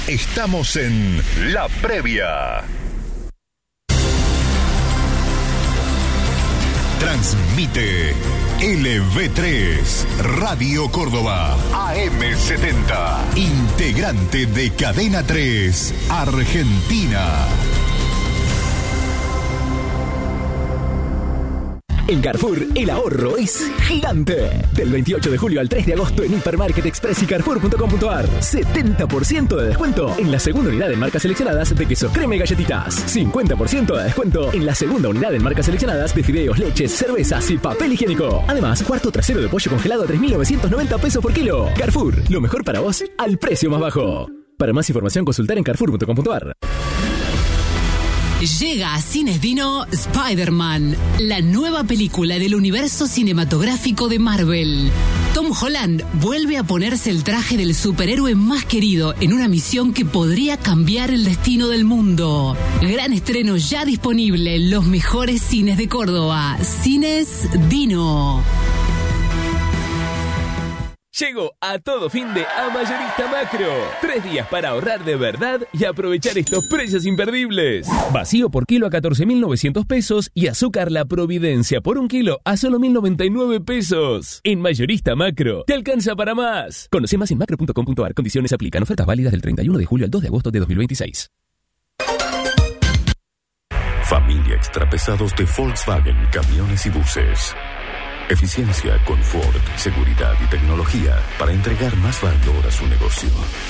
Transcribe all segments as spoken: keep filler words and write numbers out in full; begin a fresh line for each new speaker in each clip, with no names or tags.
Estamos en La Previa. Transmite L V tres, Radio Córdoba, A M setenta, integrante de Cadena tres, Argentina.
En Carrefour, el ahorro es gigante. Del veintiocho de julio al tres de agosto en Hipermarket Express y Carrefour punto com punto ar. setenta por ciento de descuento en la segunda unidad en marcas seleccionadas de queso crema y galletitas. cincuenta por ciento de descuento en la segunda unidad en marcas seleccionadas de fideos, leches, cervezas y papel higiénico. Además, cuarto trasero de pollo congelado a tres mil novecientos noventa pesos por kilo. Carrefour, lo mejor para vos al precio más bajo. Para más información, consultar en Carrefour punto com punto ar.
Llega a Cines Dino Spider-Man, la nueva película del universo cinematográfico de Marvel. Tom Holland vuelve a ponerse el traje del superhéroe más querido en una misión que podría cambiar el destino del mundo. Gran estreno ya disponible en los mejores cines de Córdoba. Cines Dino.
Llegó a todo fin de a Mayorista Macro. Tres días para ahorrar de verdad y aprovechar estos precios imperdibles. Vacío por kilo a catorce mil novecientos pesos y azúcar La Providencia por un kilo a solo mil noventa y nueve pesos. En Mayorista Macro, te alcanza para más. Conoce más en macro punto com punto ar. Condiciones aplican. Ofertas válidas del treinta y uno de julio al dos de agosto de dos mil veintiséis.
Familia Extrapesados de Volkswagen Camiones y Buses. Eficiencia, confort, seguridad y tecnología para entregar más valor a su negocio.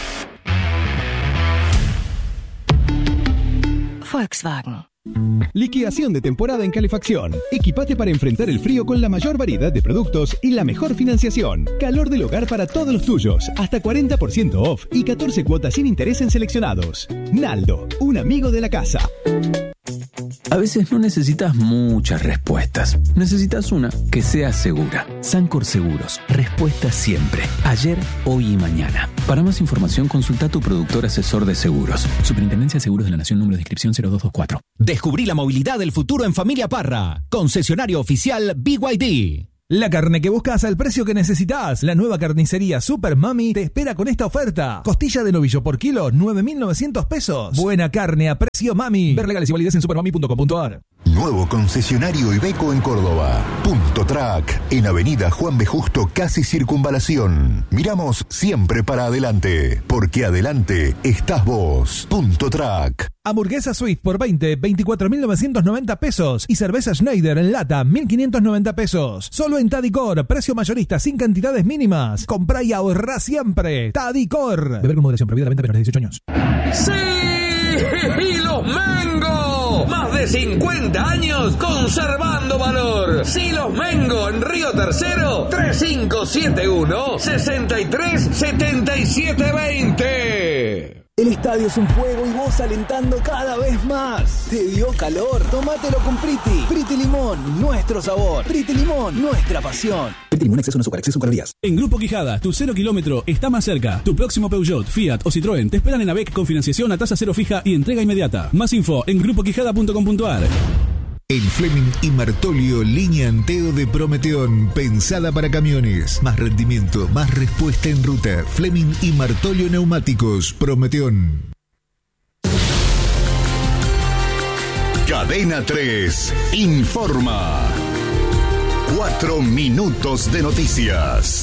Volkswagen.
Liquidación de temporada en calefacción. Equipate para enfrentar el frío con la mayor variedad de productos y la mejor financiación. Calor del hogar para todos los tuyos. Hasta cuarenta por ciento off y catorce cuotas sin interés en seleccionados. Naldo, un amigo de la casa.
A veces no necesitas muchas respuestas. Necesitas una que sea segura. Sancor Seguros. Respuesta siempre. Ayer, hoy y mañana. Para más información, consulta a tu productor asesor de seguros.
Superintendencia de Seguros de la Nación, número de inscripción cero dos dos cuatro.
Descubrí la movilidad del futuro en Familia Parra. Concesionario oficial B Y D.
La carne que buscas al precio que necesitas. La nueva carnicería Super Mami te espera con esta oferta. Costilla de novillo por kilo, nueve mil novecientos pesos. Buena carne a precio Mami. Ver legales y validez en supermami punto com punto ar.
Nuevo concesionario Iveco en Córdoba. Punto Track. En Avenida Juan B. Justo, casi Circunvalación. Miramos siempre para adelante. Porque adelante estás vos. Punto Track.
Hamburguesa Swift por veinte, veinticuatro mil novecientos noventa pesos. Y cerveza Schneider en lata, mil quinientos noventa pesos. Solo en Tadicor, precio mayorista sin cantidades mínimas. Comprá y ahorrá siempre. Tadicor. Beber con moderación, prohibida la venta menores de dieciocho años.
¡Sí! ¡Y los Mengo! Más de cincuenta años conservando valor. Silos Mengo en Río Tercero, tres cinco siete uno, seis tres siete siete dos cero.
El estadio es un fuego y vos alentando cada vez más. ¿Te dio calor? Tómatelo con Priti. Priti Limón, nuestro sabor. Priti Limón, nuestra pasión.
Priti Limón, exceso en azúcar, exceso en calorías. En Grupo Quijada, tu cero kilómetro está más cerca. Tu próximo Peugeot, Fiat o Citroën te esperan en AVEC con financiación a tasa cero fija y entrega inmediata. Más info en grupo quijada punto com punto ar.
En Fleming y Martolio, línea Anteo de Prometeón, pensada para camiones. Más rendimiento, más respuesta en ruta. Fleming y Martolio Neumáticos, Prometeón. Cadena tres informa. Cuatro minutos de noticias.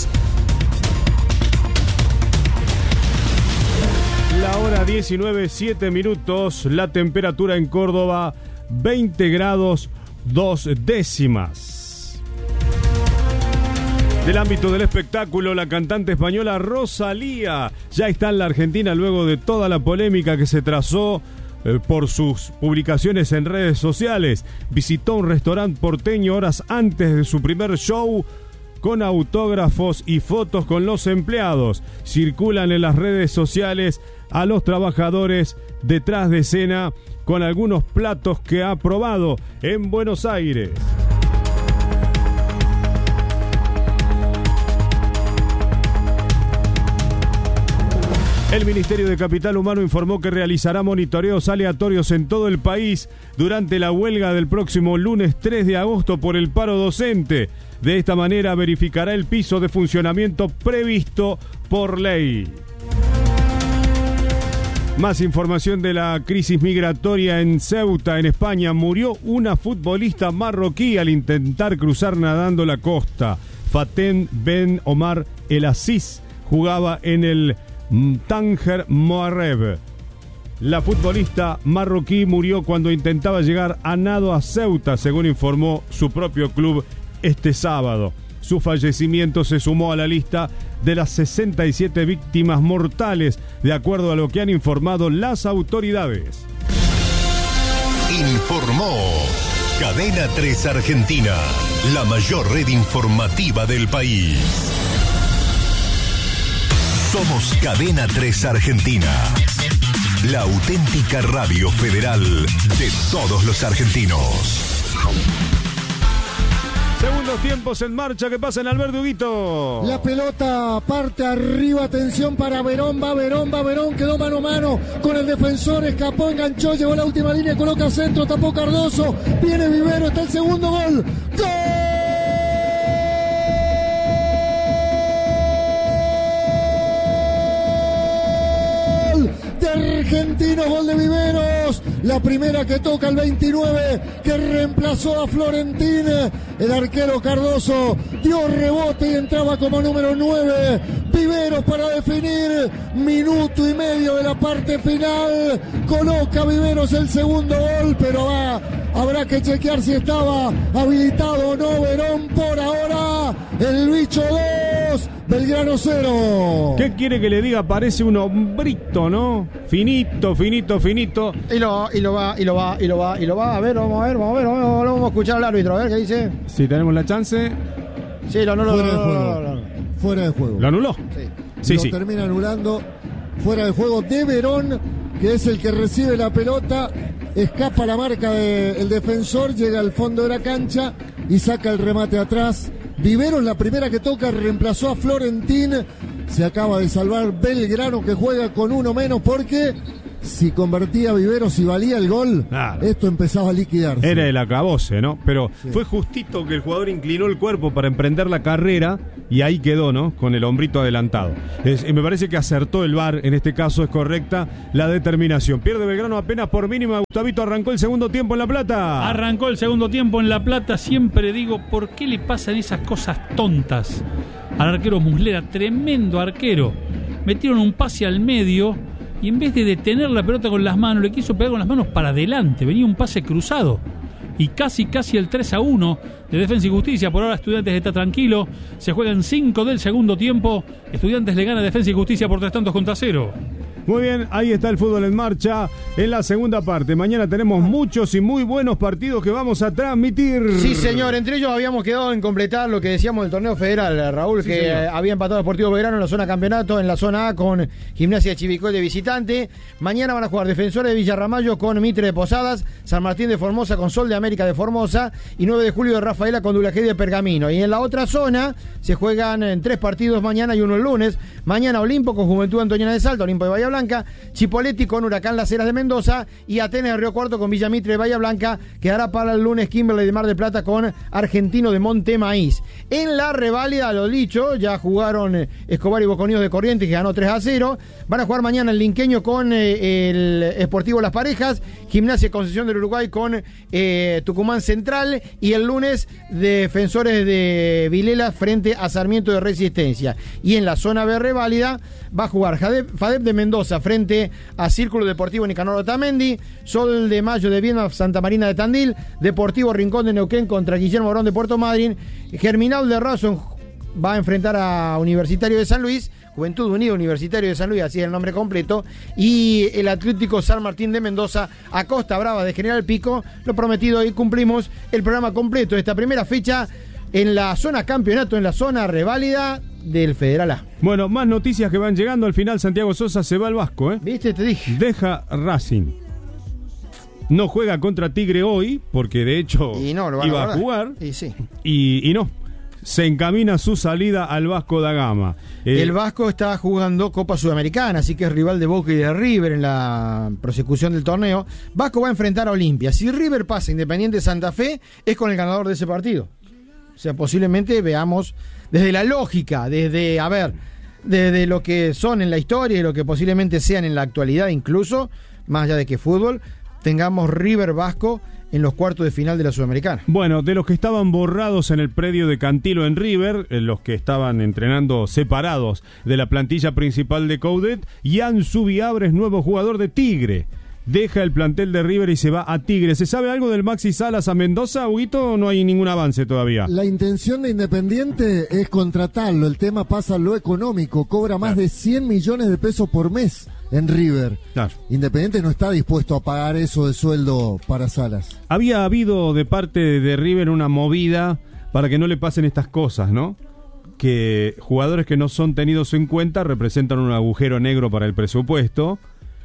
La hora diecinueve, siete minutos. La temperatura en Córdoba, veinte grados dos décimas. Del ámbito del espectáculo, la cantante española Rosalía ya está en la Argentina luego de toda la polémica que se trazó eh, por sus publicaciones en redes sociales. Visitó un restaurante porteño horas antes de su primer show con autógrafos y fotos con los empleados. Circulan en las redes sociales a los trabajadores detrás de escena con algunos platos que ha probado en Buenos Aires. El Ministerio de Capital Humano informó que realizará monitoreos aleatorios en todo el país durante la huelga del próximo lunes tres de agosto por el paro docente. De esta manera verificará el piso de funcionamiento previsto por ley. Más información de la crisis migratoria en Ceuta, en España. Murió una futbolista marroquí al intentar cruzar nadando la costa. Faten Ben Omar El Aziz jugaba en el Tánger Moarreb. La futbolista marroquí murió cuando intentaba llegar a nado a Ceuta, según informó su propio club este sábado. Su fallecimiento se sumó a la lista de las sesenta y siete víctimas mortales, de acuerdo a lo que han informado las autoridades.
Informó Cadena tres Argentina, la mayor red informativa del país. Somos Cadena tres Argentina, la auténtica radio federal de todos los argentinos.
Segundos tiempos en marcha, que pasa en Alberto Huguito.
La pelota parte arriba, atención para Verón, va Verón, va Verón, quedó mano a mano con el defensor, escapó, enganchó, llegó a la última línea, coloca centro, tapó Cardoso, viene Vivero, está el segundo gol. ¡Gol! De Argentinos, gol de Viveros, la primera que toca el veintinueve, que reemplazó a Florentín. El arquero Cardoso dio rebote y entraba como número nueve. Viveros para definir, minuto y medio de la parte final, coloca Viveros el segundo gol, pero va, habrá que chequear si estaba habilitado o no. Verón por ahora, el bicho dos, Belgrano cero.
¿Qué quiere que le diga? Parece un hombrito, ¿no? Finito, finito, finito.
Y lo, y lo va, y lo va, y lo va, y lo va. A ver, vamos a ver, vamos a ver, vamos a, ver, vamos a escuchar al árbitro, a ver qué dice.
Si tenemos la chance.
Sí, lo anuló.
Fuera de juego. Fuera de juego.
¿Lo anuló?
Sí.
Sí,
lo
sí.
termina anulando. Fuera de juego de Verón, que es el que recibe la pelota. Escapa la marca del defensor, llega al fondo de la cancha y saca el remate atrás. Viveros, la primera que toca, reemplazó a Florentín. Se acaba de salvar Belgrano, que juega con uno menos, porque si convertía Viveros y valía el gol, claro, esto empezaba a liquidarse.
Era el acabose, ¿no? Pero
sí,
fue justito que el jugador inclinó el cuerpo para emprender la carrera y ahí quedó, ¿no? Con el hombrito adelantado. Es, me parece que acertó el V A R, en este caso es correcta la determinación. Pierde Belgrano apenas por mínima. Gustavito, arrancó el segundo tiempo en La Plata.
Arrancó el segundo tiempo en La Plata. Siempre digo, ¿por qué le pasan esas cosas tontas al arquero Muslera? Tremendo arquero. Metieron un pase al medio y en vez de detener la pelota con las manos, le quiso pegar con las manos para adelante. Venía un pase cruzado. Y casi, casi el tres a uno de Defensa y Justicia. Por ahora Estudiantes está tranquilo. Se juegan cinco del segundo tiempo. Estudiantes le gana a Defensa y Justicia por tres tantos contra cero.
Muy bien, ahí está el fútbol en marcha en la segunda parte. Mañana tenemos muchos y muy buenos partidos que vamos a transmitir.
Sí, señor. Entre ellos habíamos quedado en completar lo que decíamos del torneo federal, Raúl, sí, que señor. Había empatado Deportivo Belgrano en la zona campeonato, en la zona A con Gimnasia de Chivilcoy de visitante. Mañana van a jugar Defensores de Villarramayo con Mitre de Posadas, San Martín de Formosa con Sol de América de Formosa y nueve de julio de Rafaela con Dulajé de Pergamino. Y en la otra zona se juegan en tres partidos mañana y uno el lunes. Mañana Olimpo con Juventud Antoniana de Salta, Olimpo de Bahía Blanca. Chipoletti con Huracán Las Heras de Mendoza y Atenas de Río Cuarto con Villamitre de Bahía Blanca. Quedará para el lunes Kimberley de Mar del Plata con Argentino de Montemaíz. En la reválida, lo dicho, ya jugaron Escobar y Boconíos de Corrientes, que ganó tres a cero. Van a jugar mañana el Linqueño con eh, el Sportivo Las Parejas, Gimnasia Concepción del Uruguay con eh, Tucumán Central y el lunes Defensores de Vilela frente a Sarmiento de Resistencia. Y en la zona B reválida va a jugar Jadep, Fadep de Mendoza frente a Círculo Deportivo Nicanor Otamendi, Sol de Mayo de Viedma Santa Marina de Tandil, Deportivo Rincón de Neuquén contra Guillermo Barón de Puerto Madryn, Germinal de Razo va a enfrentar a Universitario de San Luis, Juventud Unida Universitario de San Luis, así es el nombre completo, y el Atlético San Martín de Mendoza a Costa Brava de General Pico. Lo prometido, y cumplimos el programa completo de esta primera fecha en la zona campeonato, en la zona reválida del Federal A.
Bueno, más noticias que van llegando. Al final Santiago Sosa se va al Vasco, ¿eh?
¿Viste? Te dije.
Deja Racing. No juega contra Tigre hoy, porque de hecho
y no, lo van
iba
a,
a jugar.
Y sí.
Y, y no. Se encamina su salida al Vasco da Gama.
Eh, el Vasco está jugando Copa Sudamericana, así que es rival de Boca y de River en la prosecución del torneo. Vasco va a enfrentar a Olimpia. Si River pasa Independiente Santa Fe, es con el ganador de ese partido. O sea, posiblemente veamos desde la lógica, desde, a ver, de, de lo que son en la historia y lo que posiblemente sean en la actualidad incluso, más allá de que fútbol, tengamos River Vasco en los cuartos de final de la Sudamericana.
Bueno, de los que estaban borrados en el predio de Cantilo en River, eh, los que estaban entrenando separados de la plantilla principal de Coudet, Ian Subiabre es nuevo jugador de Tigre. Deja el plantel de River y se va a Tigre. ¿Se sabe algo del Maxi Salas a Mendoza, Huguito, o no hay ningún avance todavía?
La intención de Independiente es contratarlo. El tema pasa a lo económico. Cobra más claro. de cien millones de pesos por mes en River. Claro. Independiente no está dispuesto a pagar eso de sueldo para Salas.
Había habido de parte de River una movida para que no le pasen estas cosas, ¿no? Que jugadores que no son tenidos en cuenta representan un agujero negro para el presupuesto,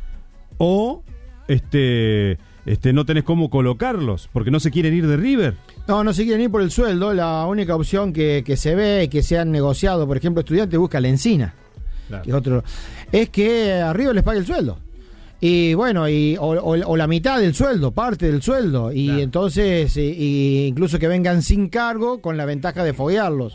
o este, este no tenés cómo colocarlos, porque no se quieren ir de River.
No, no se quieren ir por el sueldo. La única opción que, que se ve, que se han negociado, por ejemplo, Estudiantes busca la Encina. Claro. Que es, otro, es que a River les pague el sueldo. Y bueno, y, o, o, o la mitad del sueldo, parte del sueldo. Y claro. entonces, y, y incluso que vengan sin cargo con la ventaja de foguearlos.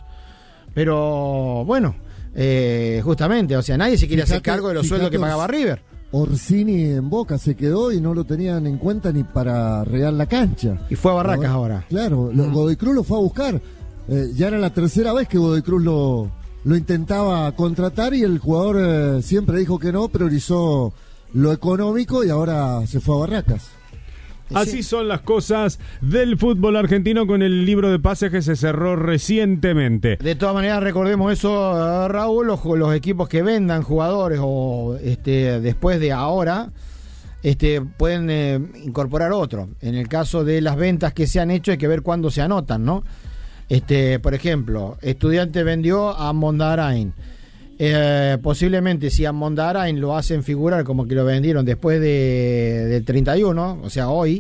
Pero bueno, eh, justamente, o sea, nadie se quiere fíjate, hacer cargo de los sueldos que pagaba River.
Orsini en Boca se quedó y no lo tenían en cuenta ni para regar la cancha.
Y fue a Barracas ahora. ahora.
Claro, lo, Godoy Cruz lo fue a buscar. Eh, ya era la tercera vez que Godoy Cruz lo, lo intentaba contratar y el jugador eh, siempre dijo que no, priorizó lo económico y ahora se fue a Barracas.
Así son las cosas del fútbol argentino con el libro de pases que se cerró recientemente.
De todas maneras, recordemos eso, Raúl, los, los equipos que vendan jugadores o este después de ahora este pueden eh, incorporar otro. En el caso de las ventas que se han hecho hay que ver cuándo se anotan, ¿no? Este, por ejemplo, Estudiante vendió a Mondarain. Eh, posiblemente si a Mondarain lo hacen figurar como que lo vendieron después de, del treinta y uno, o sea hoy,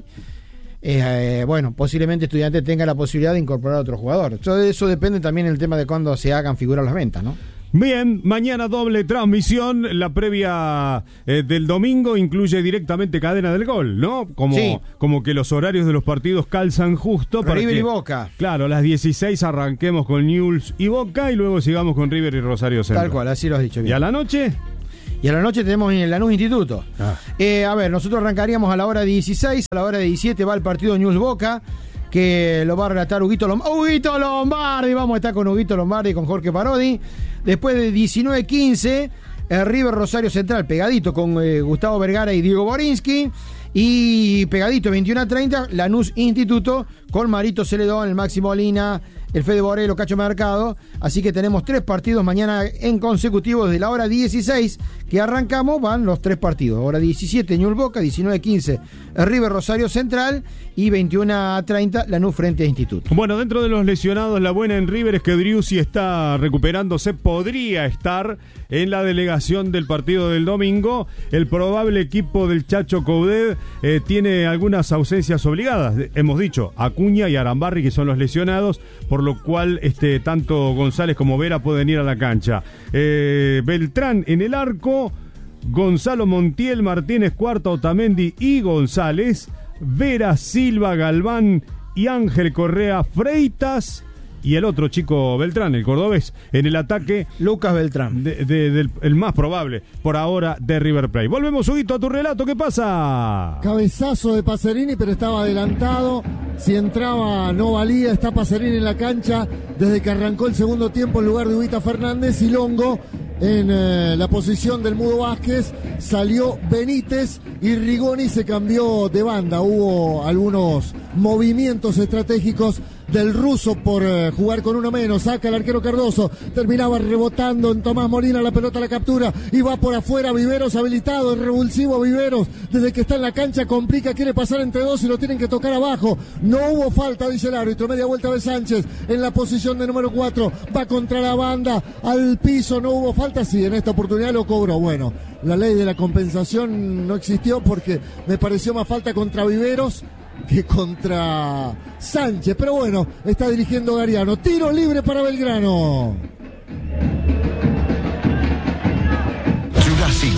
eh, bueno, posiblemente Estudiantes tenga la posibilidad de incorporar a otro jugador. Eso, eso depende también del tema de cuándo se hagan figurar las ventas, ¿no?
Bien, mañana doble transmisión, la previa eh, del domingo incluye directamente cadena del gol, ¿no? Como, sí. como que los horarios de los partidos calzan justo para
River
que,
y Boca.
Claro, a las dieciséis arranquemos con Newell's y Boca y luego sigamos con River y Rosario Central.
Tal cual, así lo has dicho bien.
¿Y a la noche?
Y a la noche tenemos el Lanús Instituto. Ah. Eh, a ver, nosotros arrancaríamos a la hora dieciséis, a la hora diecisiete va el partido Newell's Boca, que lo va a relatar Huguito Lombardi. Huguito Lombardi, vamos a estar con Huguito Lombardi y con Jorge Parodi. Después de diecinueve quince, eh, River Rosario Central, pegadito con eh, Gustavo Vergara y Diego Borinsky. Y pegadito veintiuno a treinta, Lanús Instituto con Marito Celedón, el Maxi Molina, el Fede Borelo, Cacho Mercado. Así que tenemos tres partidos mañana en consecutivo. Desde la hora dieciséis que arrancamos van los tres partidos. Hora diecisiete, Newell's Boca, diecinueve quince, River Rosario Central y veintiuno a treinta, Lanús frente a Instituto.
Bueno, dentro de los lesionados, la buena en River es que Driussi está recuperándose, podría estar en la delegación del partido del domingo. El probable equipo del Chacho Coudet eh, tiene algunas ausencias obligadas. Hemos dicho, Acuña y Arambarri, que son los lesionados, por lo cual este, tanto González como Vera pueden ir a la cancha. Eh, Beltrán en el arco, Gonzalo Montiel, Martínez Cuarta, Otamendi y González, Vera, Silva, Galván y Ángel Correa, Freitas y el otro chico Beltrán, el cordobés, en el ataque
Lucas Beltrán,
de, de, del, el más probable por ahora de River Plate. Volvemos, Huguito, a tu relato, ¿qué pasa?
Cabezazo de Pacerini, pero estaba adelantado. Si entraba no valía, está Pacerini en la cancha desde que arrancó el segundo tiempo en lugar de Ubita Fernández. Y Longo en eh, la posición del Mudo Vázquez, salió Benítez y Rigoni se cambió de banda. Hubo algunos movimientos estratégicos del ruso por eh, jugar con uno menos. Saca el arquero Cardoso, terminaba rebotando en Tomás Molina, la pelota la captura y va por afuera. Viveros habilitado, el revulsivo Viveros desde que está en la cancha complica, quiere pasar entre dos y lo tienen que tocar abajo. No hubo falta, dice el árbitro. Media vuelta de Sánchez en la posición de número cuatro, va contra la banda, al piso, no hubo falta. Sí, en esta oportunidad lo cobró. Bueno, la ley de la compensación no existió porque me pareció más falta contra Viveros que contra Sánchez, pero bueno, está dirigiendo Gariano. Tiro libre para Belgrano.
Jurassic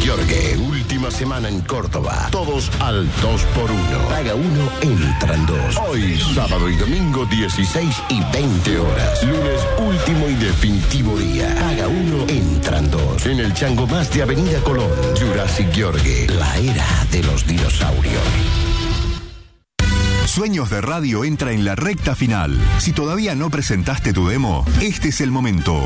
Giorghe, última semana en Córdoba. Todos al dos por uno. Paga uno, entran dos. Hoy, sábado y domingo, dieciséis y veinte horas. Lunes, último y definitivo día. Paga uno, entran dos. En el Chango Más de Avenida Colón. Jurassic Giorghe, la era de los dinosaurios.
Sueños de Radio entra en la recta final. Si todavía no presentaste tu demo, este es el momento.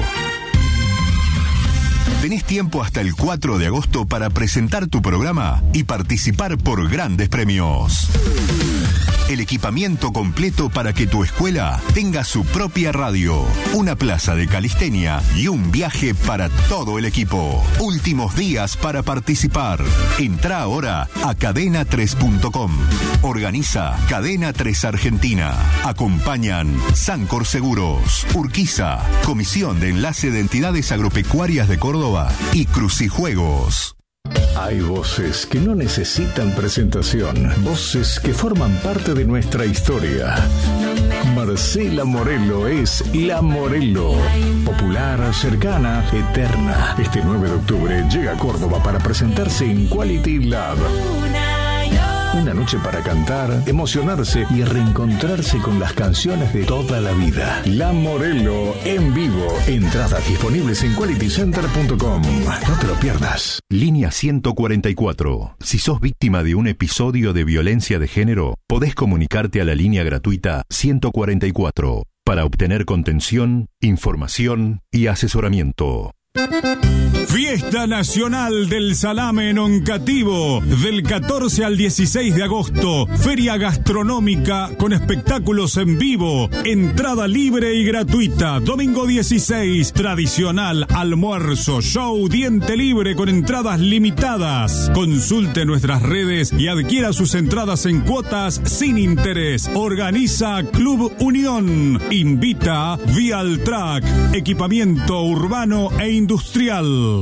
Tenés tiempo hasta el cuatro de agosto para presentar tu programa y participar por grandes premios. El equipamiento completo para que tu escuela tenga su propia radio, una plaza de calistenia y un viaje para todo el equipo. Últimos días para participar. Entrá ahora a cadena tres punto com. Organiza Cadena tres Argentina. Acompañan Sancor Seguros, Urquiza, Comisión de Enlace de Entidades Agropecuarias de Córdoba y Crucijuegos.
Hay voces que no necesitan presentación, voces que forman parte de nuestra historia. Marcela Morelo es La Morelo, popular, cercana, eterna. Este nueve de octubre llega a Córdoba para presentarse en Quality Lab. Una noche para cantar, emocionarse y reencontrarse con las canciones de toda la vida. La Morelo en vivo. Entradas disponibles en quality center punto com. No te lo pierdas.
Línea ciento cuarenta y cuatro. Si sos víctima de un episodio de violencia de género, podés comunicarte a la línea gratuita ciento cuarenta y cuatro para obtener contención, información y asesoramiento.
Fiesta Nacional del Salame en Oncativo, del catorce al dieciséis de agosto. Feria gastronómica con espectáculos en vivo. Entrada libre y gratuita. Domingo dieciséis, tradicional almuerzo, show, diente libre con entradas limitadas. Consulte nuestras redes y adquiera sus entradas en cuotas sin interés. Organiza Club Unión. Invita Vialtrack, equipamiento urbano e industrial.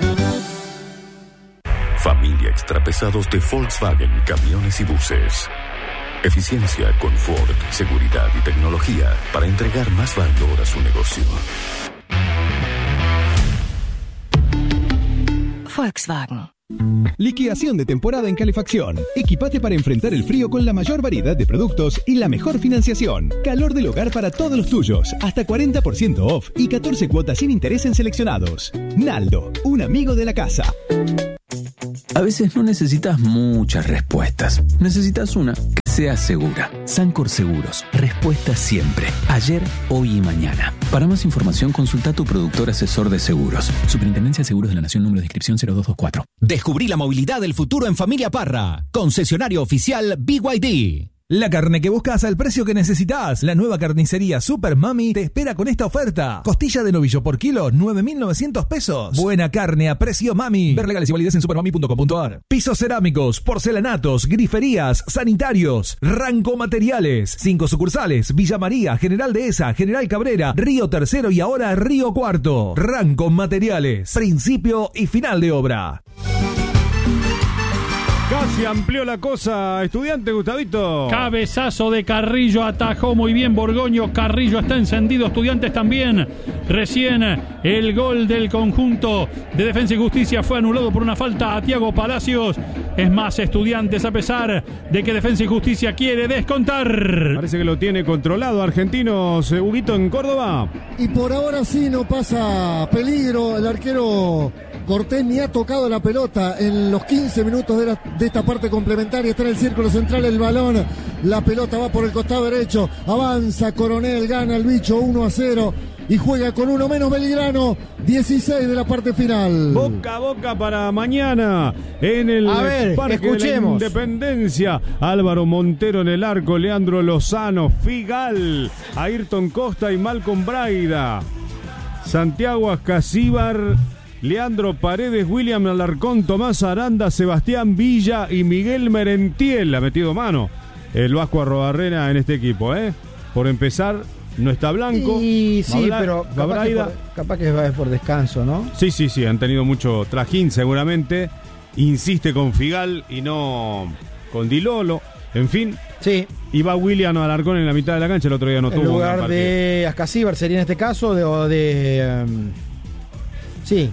Familia Extrapesados de Volkswagen Camiones y Buses. Eficiencia, confort, seguridad y tecnología para entregar más valor a su negocio.
Volkswagen.
Liquidación de temporada en calefacción. Equipate para enfrentar el frío con la mayor variedad de productos y la mejor financiación. Calor del hogar para todos los tuyos. Hasta cuarenta por ciento off y catorce cuotas sin interés en seleccionados. Naldo, un amigo de la casa.
A veces no necesitas muchas respuestas. Necesitas una que sea segura. Sancor Seguros. Respuesta siempre. Ayer, hoy y mañana. Para más información, consulta a tu productor asesor de seguros. Superintendencia de Seguros de la Nación, número de inscripción cero dos dos cuatro.
Descubrí la movilidad del futuro en Familia Parra. Concesionario oficial B Y D.
La carne que buscas al precio que necesitas. La nueva carnicería Super Mami te espera con esta oferta. Costilla de novillo por kilo, nueve mil novecientos pesos. Buena carne a precio Mami. Ver legales y validez en supermami punto com punto ar. Pisos cerámicos, porcelanatos, griferías, sanitarios. Ranco Materiales. Cinco sucursales. Villa María, General Dehesa, General Cabrera, Río Tercero y ahora Río Cuarto. Ranco Materiales. Principio y final de obra.
Casi amplió la cosa, estudiante Gustavito.
Cabezazo de Carrillo, atajó muy bien Borgoño. Carrillo está encendido, Estudiantes también. Recién el gol del conjunto de Defensa y Justicia fue anulado por una falta a Tiago Palacios. Es más, Estudiantes, a pesar de que Defensa y Justicia quiere descontar.
Parece que lo tiene controlado Argentinos, Huguito, en Córdoba.
Y por ahora sí no pasa peligro. El arquero Cortés ni ha tocado la pelota en los quince minutos de, la, de esta parte complementaria. Está en el círculo central el balón. La pelota va por el costado derecho. Avanza Coronel, gana el bicho uno a cero. Y juega con uno menos Belgrano. dieciséis de la parte final.
Boca a boca para mañana en el
a ver,
Parque
escuchemos.
de la Independencia. Álvaro Montero en el arco, Leandro Lozano, Figal, Ayrton Costa y Malcolm Braida. Santiago Ascasíbar, Leandro Paredes, William Alarcón, Tomás Aranda, Sebastián Villa y Miguel Merentiel. Ha metido mano el Vasco Arrobarrena en este equipo, ¿eh? Por empezar, no está Blanco.
Y sí,
Babla,
pero capaz que, por, capaz que va por descanso, ¿no?
Sí, sí, sí, han tenido mucho trajín seguramente. Insiste con Figal y no con Dilolo. En fin.
Sí.
Y va William Alarcón en la mitad de la cancha. El otro día no
en
tuvo.
En lugar de Ascasíbar sería en este caso, de... de um, sí.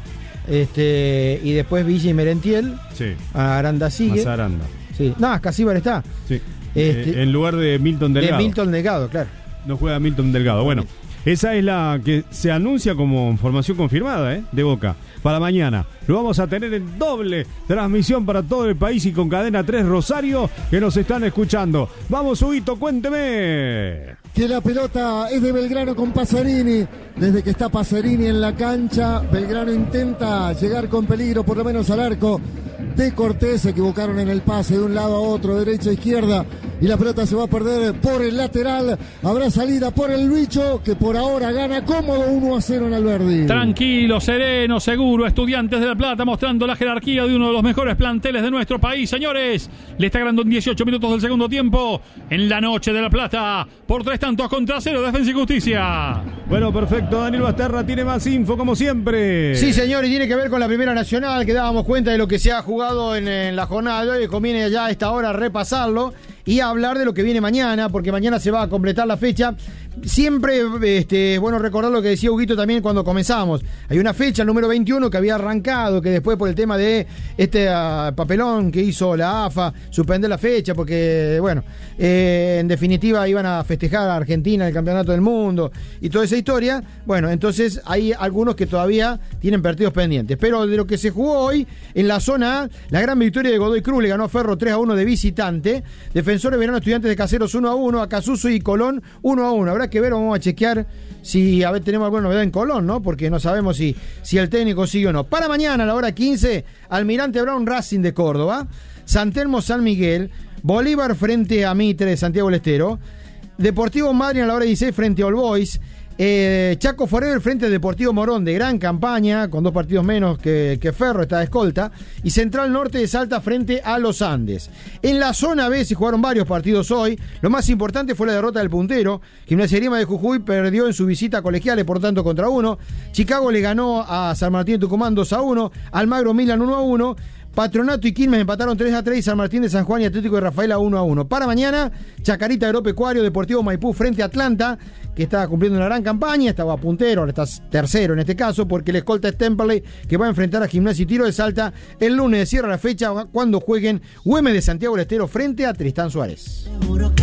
Este, y después Villa y Merentiel.
Sí.
Aranda sigue.
Más Aranda.
Sí. No, Casíbar está.
Sí.
Este,
eh, en lugar de Milton Delgado.
De Milton Delgado, claro.
No juega Milton Delgado. Bueno, esa es la que se anuncia como formación confirmada, ¿eh? De Boca. Para mañana. Lo vamos a tener en doble transmisión para todo el país y con Cadena tres Rosario, que nos están escuchando. Vamos, Huguito, cuénteme.
Que la pelota es de Belgrano con Pasarini. Desde que está Pasarini en la cancha, Belgrano intenta llegar con peligro, por lo menos al arco de Cortés. Se equivocaron en el pase de un lado a otro, derecha a izquierda, y la pelota se va a perder por el lateral. Habrá salida por el bicho, que por ahora gana cómodo uno a cero en Alberdi.
Tranquilo, sereno, seguro. Estudiantes de La Plata mostrando la jerarquía de uno de los mejores planteles de nuestro país. Señores, le está ganando en dieciocho minutos del segundo tiempo en la noche de La Plata por tres tantos contra cero, Defensa y Justicia.
Bueno, perfecto. Daniel Basterra tiene más info como siempre.
Sí, señor, y tiene que ver con la Primera Nacional, que dábamos cuenta de lo que se ha jugado en, en la jornada de hoy. Conviene ya a esta hora repasarlo y hablar de lo que viene mañana, porque mañana se va a completar la fecha. Siempre este, es bueno recordar lo que decía Huguito también cuando comenzamos. Hay una fecha, el número veintiuno, que había arrancado, que después por el tema de este uh, papelón que hizo la A F A, suspender la fecha, porque, bueno, eh, en definitiva iban a festejar a Argentina el Campeonato del Mundo y toda esa historia. Bueno, entonces hay algunos que todavía tienen partidos pendientes. Pero de lo que se jugó hoy, en la zona A, la gran victoria de Godoy Cruz, le ganó a Ferro tres a uno de visitante. Defensores Verano, Estudiantes de Caseros uno a uno, Acasuso y Colón uno a uno. Habrá que ver, vamos a chequear si a ver tenemos alguna novedad en Colón, ¿no? Porque no sabemos si, si el técnico sigue o no. Para mañana a la hora quince, Almirante Brown, Racing de Córdoba, San Telmo, San Miguel, Bolívar frente a Mitre de Santiago del Estero, Deportivo Madryn a la hora dieciséis frente a All Boys, Eh, Chaco Forever frente al Deportivo Morón, de gran campaña, con dos partidos menos que, que Ferro, está de escolta, y Central Norte de Salta frente a los Andes. En la zona B se jugaron varios partidos hoy. Lo más importante fue la derrota del puntero. Gimnasia y Grima de Jujuy perdió en su visita a Colegiales, por tanto, contra uno. Chicago le ganó a San Martín de Tucumán dos a uno, Almagro Milan uno a uno. Patronato y Quilmes empataron tres a tres, y San Martín de San Juan y Atlético de Rafaela uno a uno. Para mañana, Chacarita Agropecuario, Deportivo Maipú frente a Atlanta, que está cumpliendo una gran campaña, estaba puntero, ahora está tercero en este caso, porque el escolta es Temperley, que va a enfrentar a Gimnasia y Tiro de Salta el lunes. Cierra la fecha cuando jueguen Güemes de Santiago del Estero frente a Tristán Suárez.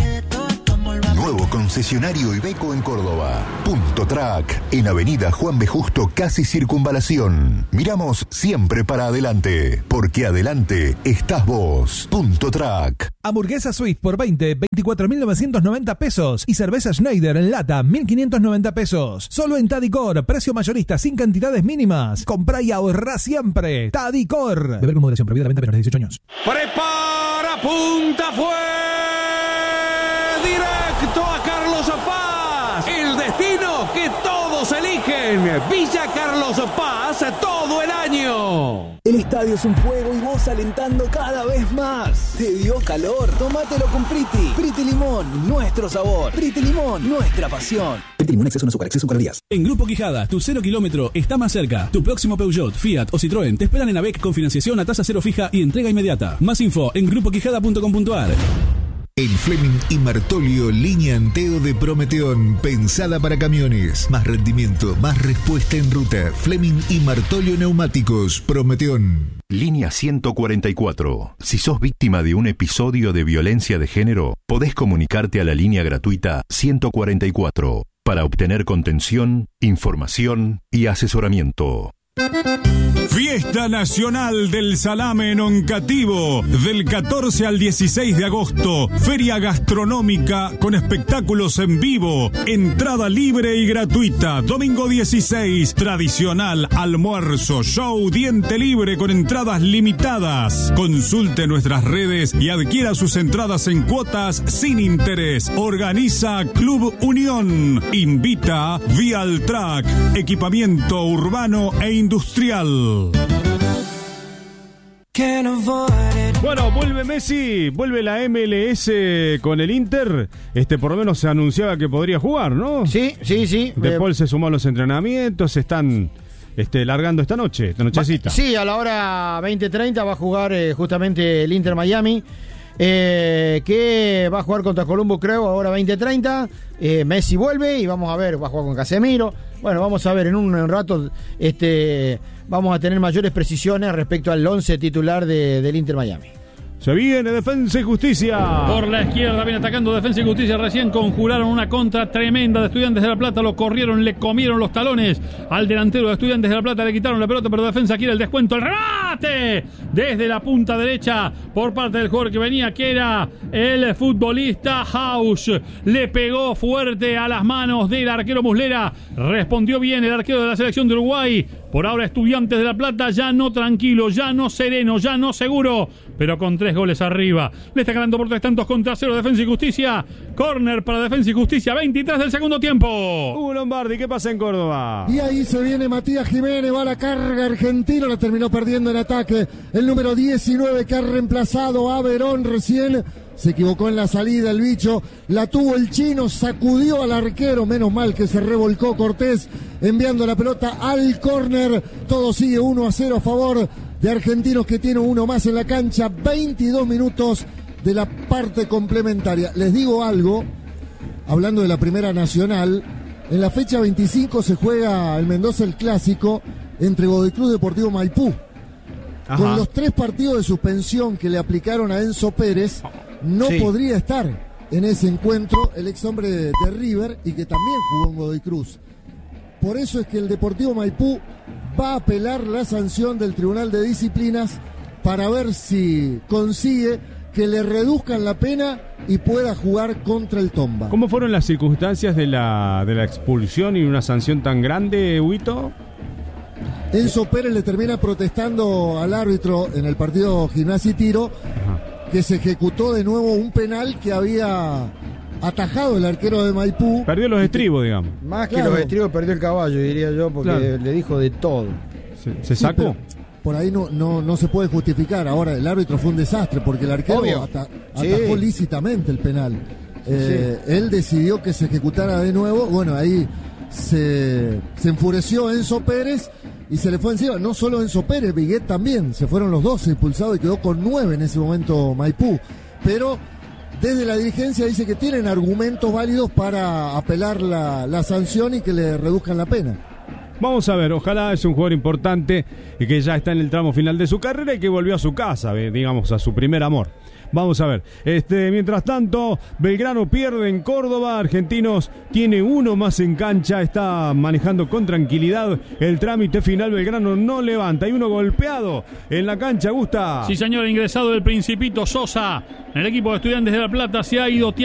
Nuevo concesionario Iveco en Córdoba. Punto Track, en Avenida Juan B. Justo, casi Circunvalación. Miramos siempre para adelante, porque adelante estás vos. Punto Track.
Hamburguesa Swift por veinte, veinticuatro mil novecientos noventa pesos. Y cerveza Schneider en lata, mil quinientos noventa pesos. Solo en Tadicor, precio mayorista sin cantidades mínimas. Comprá y ahorrá siempre. Tadicor. Beber con moderación, prohibida la venta menores de dieciocho años.
Prepara, punta, fue directo a Carlos Paz. El destino que todos eligen. Villa Carlos Paz todo el año.
El estadio es un fuego y vos alentando cada vez más. ¿Te dio calor? Tómatelo con Priti. Priti Limón, nuestro sabor. Priti Limón, nuestra pasión. Priti Limón, exceso de azúcar, exceso de calorías.
En Grupo Quijada, tu cero kilómetro está más cerca. Tu próximo Peugeot, Fiat o Citroën te esperan en AVEC con financiación a tasa cero fija y entrega inmediata. Más info en grupo quijada punto com punto ar.
El Fleming y Martolio, línea Anteo de Prometeón, pensada para camiones. Más rendimiento, más respuesta en ruta. Fleming y Martolio Neumáticos, Prometeón. Línea ciento cuarenta y cuatro. Si sos víctima de un episodio de violencia de género, podés comunicarte a la línea gratuita ciento cuarenta y cuatro para obtener contención, información y asesoramiento.
Fiesta Nacional del Salame en Oncativo, del catorce al dieciséis de agosto. Feria gastronómica con espectáculos en vivo. Entrada libre y gratuita. Domingo dieciséis, tradicional almuerzo, show, diente libre con entradas limitadas. Consulte nuestras redes y adquiera sus entradas en cuotas sin interés. Organiza Club Unión. Invita Vialtrack, equipamiento urbano e industrial.
Bueno, vuelve Messi, vuelve la M L S con el Inter. Este, por lo menos se anunciaba que podría jugar, ¿no?
Sí, sí, sí.
De Paul se sumó a los entrenamientos, se están este, largando esta noche, esta nochecita.
Sí, a la hora veinte treinta va a jugar eh, justamente el Inter Miami. eh, que va a jugar contra Colombo, creo, ahora veinte treinta. Eh, Messi vuelve y vamos a ver, va a jugar con Casemiro. Bueno, vamos a ver en un, en un rato, este, vamos a tener mayores precisiones respecto al once titular de, del Inter Miami.
Se viene Defensa y Justicia.
Por la izquierda viene atacando Defensa y Justicia. Recién conjuraron una contra tremenda de Estudiantes de La Plata. Lo corrieron, le comieron los talones al delantero de Estudiantes de La Plata. Le quitaron la pelota, pero Defensa quiere el descuento. El remate desde la punta derecha por parte del jugador que venía, que era el futbolista House. Le pegó fuerte a las manos del arquero Muslera. Respondió bien el arquero de la selección de Uruguay. Por ahora Estudiantes de La Plata ya no tranquilo, ya no sereno, ya no seguro, pero con tres goles arriba. Le está ganando por tres tantos contra cero Defensa y Justicia. Córner para Defensa y Justicia, veintitrés del segundo tiempo.
Hugo Lombardi, ¿qué pasa en Córdoba?
Y ahí se viene Matías Jiménez, va a la carga argentina, la terminó perdiendo en ataque. El número diecinueve que ha reemplazado a Verón recién. Se equivocó en la salida el bicho, la tuvo el chino, sacudió al arquero, menos mal que se revolcó Cortés, enviando la pelota al córner. Todo sigue uno a cero a favor de Argentinos, que tiene uno más en la cancha. veintidós minutos de la parte complementaria. Les digo algo, hablando de la Primera Nacional, en la fecha veinticinco se juega el Mendoza el Clásico entre Godoy Cruz y Deportivo Maipú. Ajá. Con los tres partidos de suspensión que le aplicaron a Enzo Pérez, no sí. podría estar en ese encuentro el ex hombre de, de River y que también jugó en Godoy Cruz. Por eso es que el Deportivo Maipú va a apelar la sanción del Tribunal de Disciplinas para ver si consigue que le reduzcan la pena y pueda jugar contra el Tomba.
¿Cómo fueron las circunstancias de la, de la expulsión y una sanción tan grande, Huito?
Enzo Pérez le termina protestando al árbitro en el partido Gimnasia y Tiro. Ajá. Que se ejecutó de nuevo un penal que había atajado el arquero de Maipú.
Perdió los estribos, digamos.
Más que claro. los estribos, perdió el caballo, diría yo, porque claro. le dijo de todo.
¿Se, se sí, sacó?
Por ahí no, no, no se puede justificar. Ahora, el árbitro fue un desastre, porque el arquero ata- sí. atajó lícitamente el penal. Eh, sí. Él decidió que se ejecutara de nuevo. Bueno, ahí se, se enfureció Enzo Pérez y se le fue encima. No solo Enzo Pérez, Viguet también. Se fueron los dos expulsados y quedó con nueve en ese momento Maipú. Pero desde la dirigencia dice que tienen argumentos válidos para apelar la, la sanción y que le reduzcan la pena.
Vamos a ver, ojalá es un jugador importante y que ya está en el tramo final de su carrera y que volvió a su casa, digamos, a su primer amor. Vamos a ver. Este, mientras tanto, Belgrano pierde en Córdoba. Argentinos tiene uno más en cancha. Está manejando con tranquilidad el trámite final. Belgrano no levanta. Hay uno golpeado en la cancha, Gusta.
Sí, señor, ingresado el Principito Sosa. En el equipo de Estudiantes de La Plata se ha ido